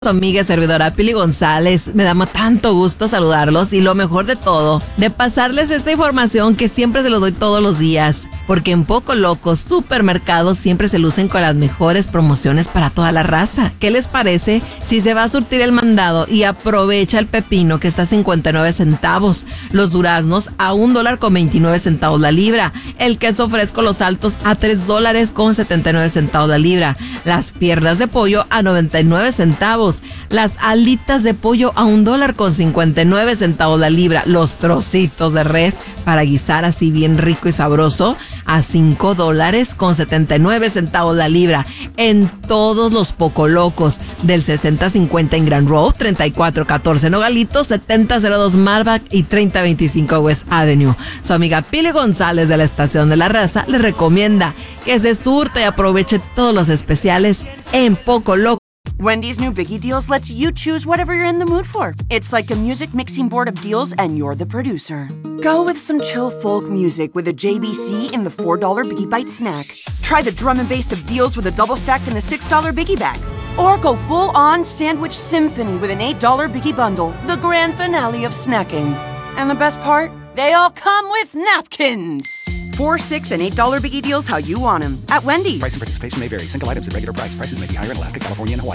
Su amiga servidora Pili González, me da tanto gusto saludarlos y lo mejor de todo, de pasarles esta información que siempre se los doy todos los días, porque en Poco Loco Supermercados siempre se lucen con las mejores promociones para toda la raza. ¿Qué les parece si se va a surtir el mandado y aprovecha el pepino que está a 59 centavos, los duraznos a $1.29 la libra, el queso fresco Los Altos a $3.79 la libra, las piernas de pollo a 99 centavos, las alitas de pollo a $1.59 la libra, los trocitos de res para guisar así bien rico y sabroso a $5.79 la libra en todos los Poco Locos, del 6050 en Grand Road, 3414 Nogalitos, 7002 Marback y 3025 West Avenue. Su amiga Pili González de la Estación de la Raza le recomienda que se surta y aproveche todos los especiales en Poco Loco. Wendy's new Biggie Deals lets you choose whatever you're in the mood for. It's like a music mixing board of deals, and you're the producer. Go with some chill folk music with a JBC in the $4 Biggie Bite snack. Try the drum and bass of deals with a double stack in the $6 Biggie Bag. Or go full-on sandwich symphony with an $8 Biggie Bundle, the grand finale of snacking. And the best part? They all come with napkins. $4, $6, and $8 Biggie Deals how you want them at Wendy's. Price and participation may vary. Single items at regular price. Prices may be higher in Alaska, California, and Hawaii.